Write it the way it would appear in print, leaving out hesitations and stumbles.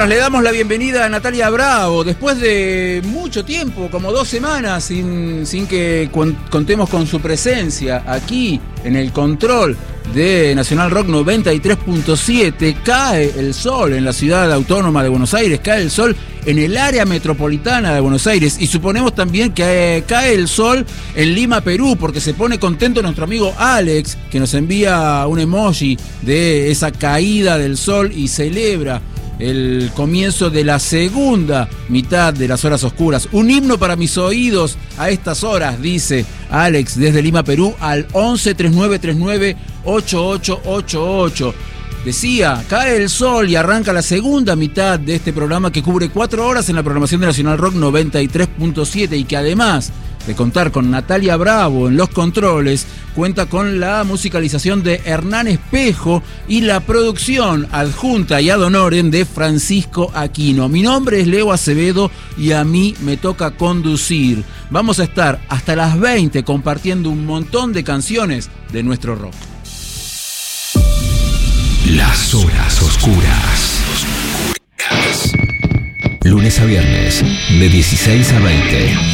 Mientras le damos la bienvenida a Natalia Bravo, después de mucho tiempo, como 2 semanas, sin que contemos con su presencia aquí en el control de Nacional Rock 93.7, cae el sol en la ciudad autónoma de Buenos Aires, cae el sol en el área metropolitana de Buenos Aires y suponemos también que cae el sol en Lima, Perú, porque se pone contento nuestro amigo Alex, que nos envía un emoji de esa caída del sol y celebra el comienzo de la segunda mitad de las horas oscuras. Un himno para mis oídos a estas horas, dice Alex desde Lima, Perú, al 11 3939 8888. Decía, cae el sol y arranca la segunda mitad de este programa que cubre 4 horas en la programación de Nacional Rock 93.7 y que además de contar con Natalia Bravo en los controles, cuenta con la musicalización de Hernán Espejo y la producción adjunta y ad honorem de Francisco Aquino. Mi nombre es Leo Acevedo y a mí me toca conducir. Vamos a estar hasta las 20 compartiendo un montón de canciones de nuestro rock. Las horas oscuras. Lunes a viernes, de 16 a 20.